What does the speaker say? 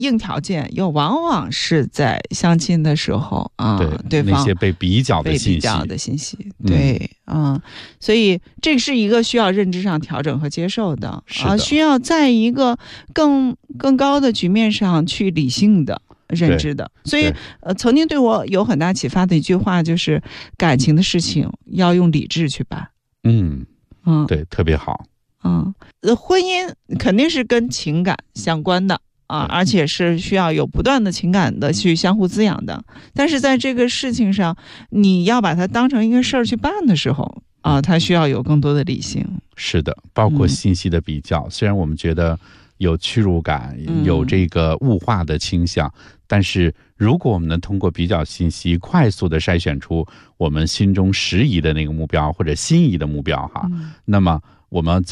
硬条件又往往是在相亲的时候啊，对方那些被比较的信息， 对所以这是一个需要认知上调整和接受的需要在一个更高的局面上去理性的认知的。所以曾经对我有很大启发的一句话就是感情的事情要用理智去办。对，特别好。婚姻肯定是跟情感相关的而且是需要有不断的情感的去相互滋养的。但是在这个事情上，你要把它当成一个事儿去办的时候它需要有更多的理性。 是的，包括信息的比较，虽然我们觉得有屈辱感，有这个物化的倾向，但是如果我们能通过比较信息快速的筛选出我们心中适宜的那个目标或者心仪的目标那么我们